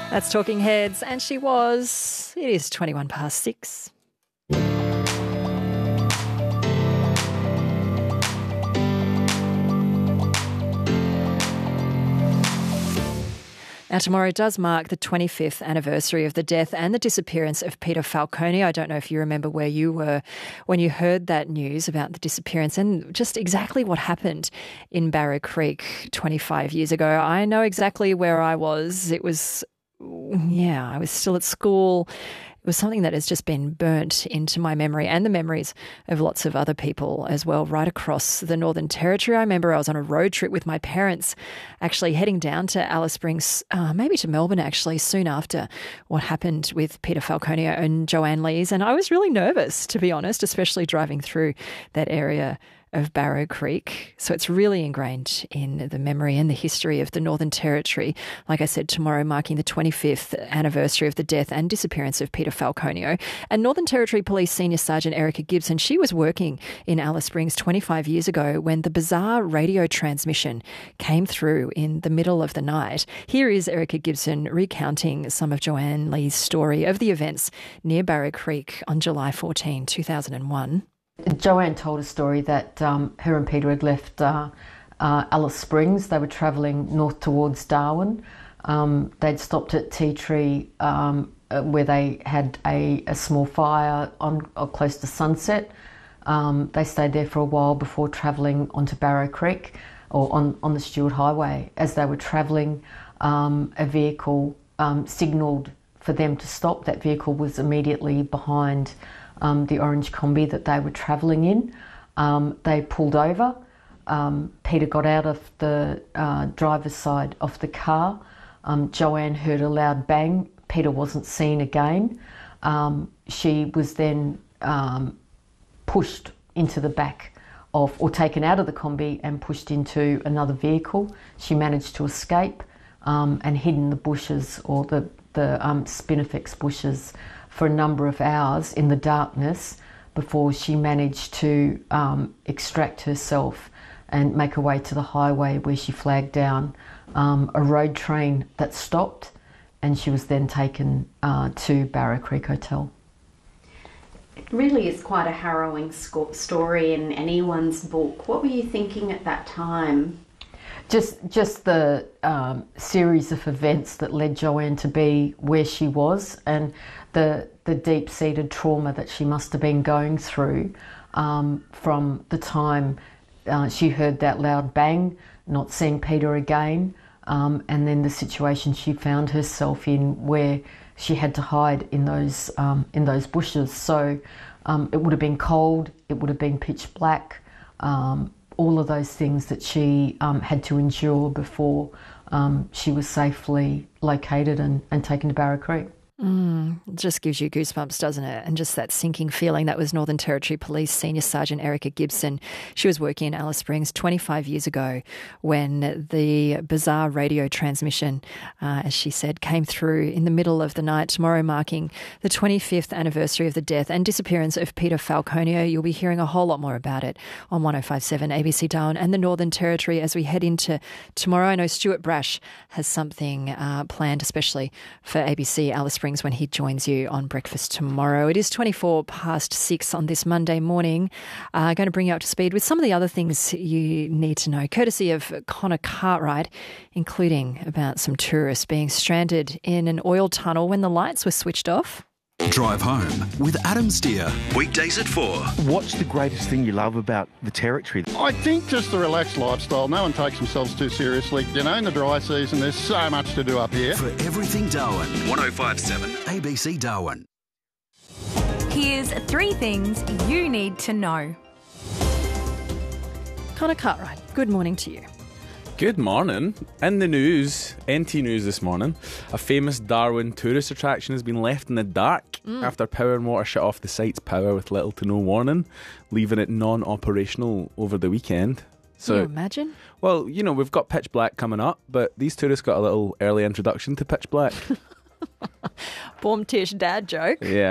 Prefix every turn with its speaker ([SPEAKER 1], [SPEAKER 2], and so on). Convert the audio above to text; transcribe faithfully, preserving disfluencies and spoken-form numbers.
[SPEAKER 1] That's Talking Heads, and she was. It is twenty-one past six. Now, tomorrow does mark the twenty-fifth anniversary of the death and the disappearance of Peter Falcone. I don't know if you remember where you were when you heard that news about the disappearance and just exactly what happened in Barrow Creek twenty-five years ago. I know exactly where I was. It was, yeah, I was still at school. It was something that has just been burnt into my memory and the memories of lots of other people as well, right across the Northern Territory. I remember I was on a road trip with my parents, actually heading down to Alice Springs, uh, maybe to Melbourne actually, soon after what happened with Peter Falcone and Joanne Lees. And I was really nervous, to be honest, especially driving through that area of Barrow Creek. So it's really ingrained in the memory and the history of the Northern Territory. Like I said, tomorrow marking the twenty-fifth anniversary of the death and disappearance of Peter Falcone. And Northern Territory Police Senior Sergeant Erica Gibson, she was working in Alice Springs twenty-five years ago when the bizarre radio transmission came through in the middle of the night. Here is Erica Gibson recounting some of Joanne Lee's story of the events near Barrow Creek on July fourteenth, two thousand one.
[SPEAKER 2] Joanne told a story that um, her and Peter had left uh, uh, Alice Springs. They were travelling north towards Darwin. Um, they'd stopped at Tea Tree um, where they had a, a small fire on or close to sunset. Um, they stayed there for a while before travelling onto Barrow Creek or on, on the Stewart Highway. As they were travelling, um, a vehicle um, signalled for them to stop. That vehicle was immediately behind Um, the orange Kombi that they were travelling in. Um, they pulled over. Um, Peter got out of the uh, driver's side of the car. Um, Joanne heard a loud bang. Peter wasn't seen again. Um, she was then um, pushed into the back of, or taken out of the Kombi and pushed into another vehicle. She managed to escape um, and hid in the bushes or the, the um, Spinifex bushes for a number of hours in the darkness before she managed to um, extract herself and make her way to the highway, where she flagged down um, a road train that stopped, and she was then taken uh, to Barrow Creek Hotel.
[SPEAKER 3] It really is quite a harrowing sco- story in anyone's book. What were you thinking at that time?
[SPEAKER 2] Just, just the um, series of events that led Joanne to be where she was, and the the deep-seated trauma that she must have been going through um, from the time uh, she heard that loud bang, not seeing Peter again, um, and then the situation she found herself in, where she had to hide in those um, in those bushes. So um, it would have been cold, it would have been pitch black. Um, all of those things that she um, had to endure before um, she was safely located and, and taken to Barrow Creek.
[SPEAKER 1] Mm, it just gives you goosebumps, doesn't it? And just that sinking feeling. That was Northern Territory Police Senior Sergeant Erica Gibson. She was working in Alice Springs twenty-five years ago when the bizarre radio transmission, uh, as she said, came through in the middle of the night. Tomorrow marking the twenty-fifth anniversary of the death and disappearance of Peter Falcone. You'll be hearing a whole lot more about it on one oh five point seven A B C Darwin and the Northern Territory as we head into tomorrow. I know Stuart Brash has something uh, planned, especially for A B C Alice Springs, when he joins you on Breakfast tomorrow. It is twenty-four past six on this Monday morning. Uh, going to bring you up to speed with some of the other things you need to know, courtesy of Connor Cartwright, including about some tourists being stranded in an oil tunnel when the lights were switched off.
[SPEAKER 4] Drive Home with Adam Steer. Weekdays at four.
[SPEAKER 5] What's the greatest thing you love about the Territory?
[SPEAKER 6] I think just the relaxed lifestyle. No one takes themselves too seriously. You know, in the dry season, there's so much to do up here.
[SPEAKER 4] For everything Darwin, one oh five point seven A B C Darwin.
[SPEAKER 7] Here's three things you need to know.
[SPEAKER 1] Connor Cartwright, good morning to you.
[SPEAKER 8] Good morning. In the news, N T News this morning, a famous Darwin tourist attraction has been left in the dark mm. after Power and Water shut off the site's power with little to no warning, leaving it non-operational over the weekend. So,
[SPEAKER 1] Can you imagine?
[SPEAKER 8] Well, you know, we've got Pitch Black coming up, but these tourists got a little early introduction to Pitch Black.
[SPEAKER 1] Boom Tish dad joke.
[SPEAKER 8] Yeah.